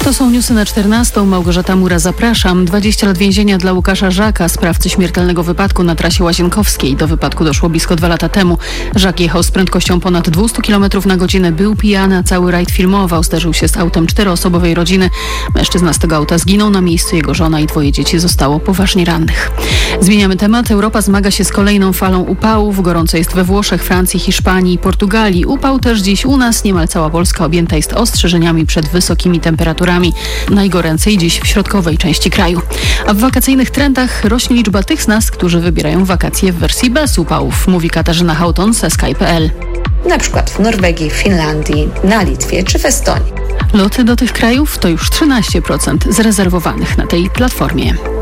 To są newsy na 14. Małgorzata Mura, zapraszam. 20 lat więzienia dla Łukasza Żaka, sprawcy śmiertelnego wypadku na trasie Łazienkowskiej. Do wypadku doszło blisko 2 lata temu. Żak jechał z prędkością ponad 200 km na godzinę. Był pijany, a cały rajd filmował. Zderzył się z autem 4-osobowej rodziny. Mężczyzna z tego auta zginął na miejscu. Jego żona i 2 dzieci zostało poważnie rannych. Zmieniamy temat. Europa zmaga się z kolejną falą upałów. Gorąco jest we Włoszech, Francji, Hiszpanii i Portugalii. Upał też dziś u nas. Niemal cała Polska objęta jest ostrzeżeniami przed wysokimi temperaturami. Najgoręcej dziś w środkowej części kraju. A w wakacyjnych trendach rośnie liczba tych z nas, którzy wybierają wakacje w wersji bez upałów, mówi Katarzyna Hauton z Sky.pl. Na przykład w Norwegii, Finlandii, na Litwie czy w Estonii. Loty do tych krajów to już 13% zarezerwowanych na tej platformie.